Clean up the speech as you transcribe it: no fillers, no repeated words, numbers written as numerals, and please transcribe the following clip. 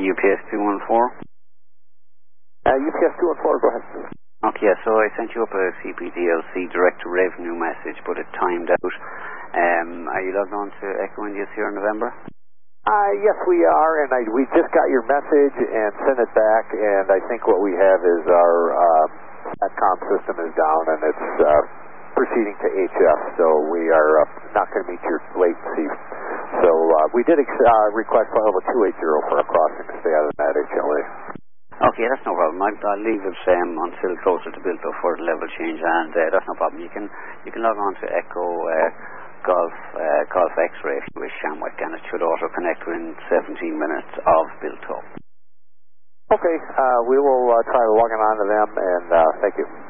UPS 214? UPS 214, go ahead. Okay, so I sent you up a CPDLC direct to revenue message, but it timed out. Are you logged on to Echo India's here in November? Yes, we are, and we just got your message and sent it back, and I think what we have is our SATCOM system is down, and it's proceeding to HF, so we are not going to meet your latency. So we did request file level 280 for a crossing to stay out of that HLA. Okay, that's no problem. I'll leave it until closer to build up for the level change, and that's no problem. You can log on to Echo Golf X-Ray if you wish, Shamwick, and it should auto connect within 17 minutes of build up. Okay, we will try logging on to them, and thank you.